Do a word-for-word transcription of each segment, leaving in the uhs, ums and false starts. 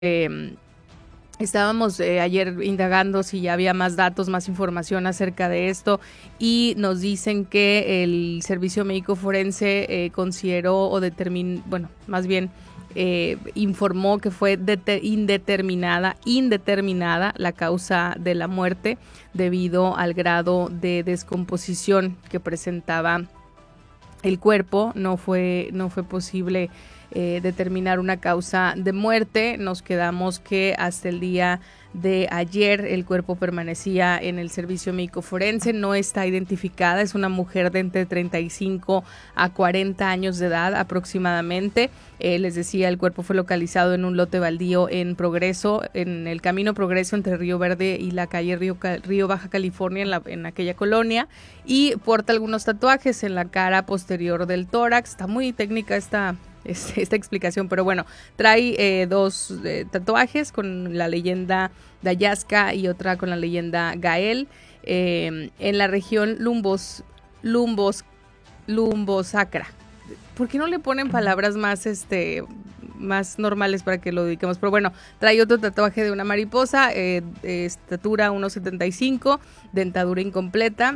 Eh, Estábamos eh, ayer indagando si ya había más datos, más información acerca de esto, y nos dicen que el Servicio Médico Forense eh, consideró o determinó, bueno, más bien eh, informó que fue indeterminada, indeterminada la causa de la muerte debido al grado de descomposición que presentaba el cuerpo. No fue, no fue posible Eh, determinar una causa de muerte. Nos quedamos que hasta el día de ayer el cuerpo permanecía en el Servicio Médico Forense, no está identificada, es una mujer de entre treinta y cinco a cuarenta años de edad aproximadamente. Eh, les decía, el cuerpo fue localizado en un lote baldío en Progreso, en el camino Progreso entre Río Verde y la calle Río, Río Baja California, en, la, en aquella colonia, y porta algunos tatuajes en la cara posterior del tórax. Está muy técnica esta esta explicación, pero bueno, trae eh, dos eh, tatuajes con la leyenda Dayasca y otra con la leyenda Gael eh, en la región lumbos, lumbos, lumbosacra. ¿Por qué no le ponen palabras más este más normales para que lo ubiquemos? Pero bueno, trae otro tatuaje de una mariposa, eh, de estatura uno setenta y cinco, dentadura incompleta,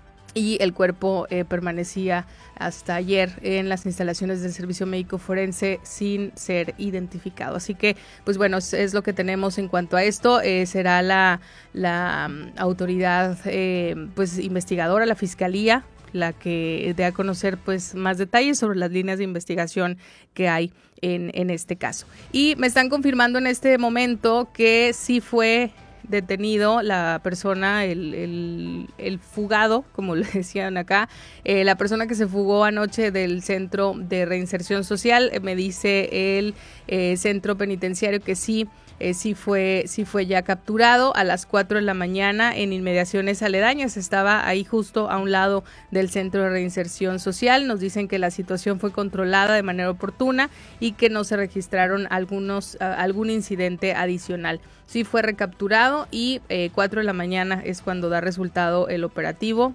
y el cuerpo eh, permanecía hasta ayer en las instalaciones del Servicio Médico Forense sin ser identificado. Así que, pues bueno, es, es lo que tenemos en cuanto a esto. Eh, será la, la um, autoridad eh, pues investigadora, la Fiscalía, la que dé a conocer pues más detalles sobre las líneas de investigación que hay en, en este caso. Y me están confirmando en este momento que sí fue detenido la persona, el, el, el fugado, como le decían acá, eh, la persona que se fugó anoche del Centro de Reinserción Social. Eh, me dice el eh, centro penitenciario que sí, eh, sí fue, sí fue ya capturado a las cuatro de la mañana en inmediaciones aledañas. Estaba ahí justo a un lado del Centro de Reinserción Social. Nos dicen que la situación fue controlada de manera oportuna y que no se registraron algunos, uh, algún incidente adicional. Sí fue recapturado y eh, cuatro de la mañana es cuando da resultado el operativo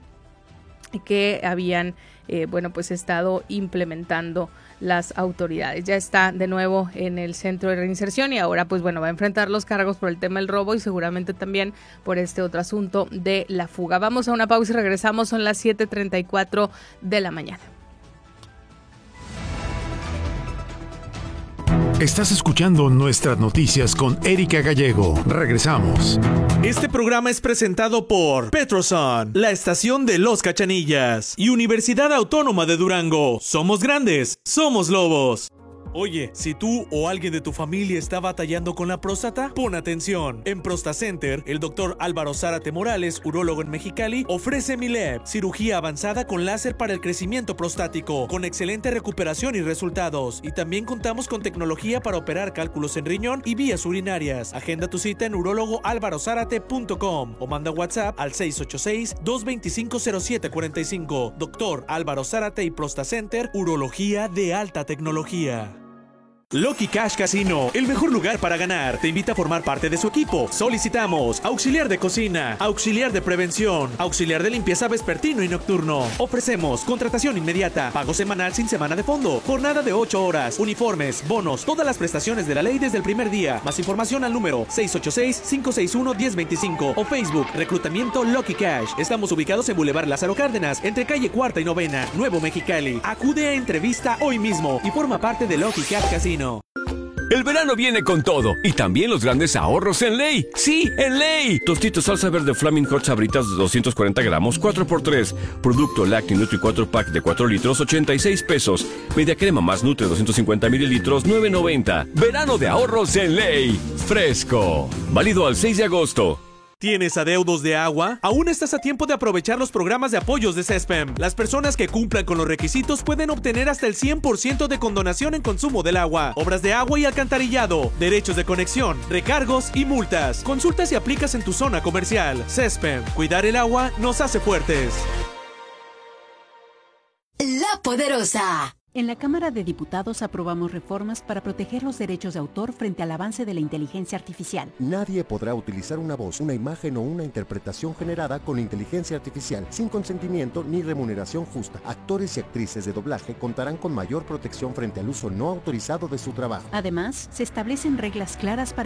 que habían eh, bueno pues estado implementando las autoridades. Ya está de nuevo en el centro de reinserción y ahora pues bueno va a enfrentar los cargos por el tema del robo y seguramente también por este otro asunto de la fuga. Vamos a una pausa y regresamos, son las siete treinta y cuatro de la mañana. Estás escuchando Nuestras Noticias con Erika Gallego. Regresamos. Este programa es presentado por Petroson, la estación de los Cachanillas, y Universidad Autónoma de Durango. Somos grandes, somos lobos. Oye, si tú o alguien de tu familia está batallando con la próstata, pon atención. En ProstaCenter, el doctor Álvaro Zárate Morales, urólogo en Mexicali, ofrece Mileb, cirugía avanzada con láser para el crecimiento prostático, con excelente recuperación y resultados. Y también contamos con tecnología para operar cálculos en riñón y vías urinarias. Agenda tu cita en urólogo álvaro zárate punto com o manda WhatsApp al seis ocho seis, dos dos cinco, cero siete cuatro cinco. Doctor Álvaro Zárate y ProstaCenter, urología de alta tecnología. Lucky Cash Casino, el mejor lugar para ganar. Te invita a formar parte de su equipo. Solicitamos auxiliar de cocina, auxiliar de prevención, auxiliar de limpieza vespertino y nocturno. Ofrecemos contratación inmediata, pago semanal sin semana de fondo, jornada de ocho horas, uniformes, bonos, todas las prestaciones de la ley desde el primer día. Más información al número seis ocho seis, cinco seis uno, uno cero dos cinco o Facebook Reclutamiento Lucky Cash. Estamos ubicados en Boulevard Lázaro Cárdenas, entre calle Cuarta y Novena, Nuevo Mexicali. Acude a entrevista hoy mismo y forma parte de Lucky Cash Casino. El verano viene con todo y también los grandes ahorros en Ley. ¡Sí, en Ley! Tostitos salsa verde Flaming Hot Sabritas de doscientos cuarenta gramos, cuatro por tres. Producto Lacti Nutri cuatro pack de cuatro litros, ochenta y seis pesos. Media crema más Nutre doscientos cincuenta mililitros, nueve noventa. Verano de ahorros en Ley. Fresco. Válido al seis de agosto. ¿Tienes adeudos de agua? Aún estás a tiempo de aprovechar los programas de apoyos de CESPEM. Las personas que cumplan con los requisitos pueden obtener hasta el cien por ciento de condonación en consumo del agua, obras de agua y alcantarillado, derechos de conexión, recargos y multas. Consulta si aplicas en tu zona comercial. CESPEM. Cuidar el agua nos hace fuertes. La Poderosa. En la Cámara de Diputados aprobamos reformas para proteger los derechos de autor frente al avance de la inteligencia artificial. Nadie podrá utilizar una voz, una imagen o una interpretación generada con inteligencia artificial sin consentimiento ni remuneración justa. Actores y actrices de doblaje contarán con mayor protección frente al uso no autorizado de su trabajo. Además, se establecen reglas claras para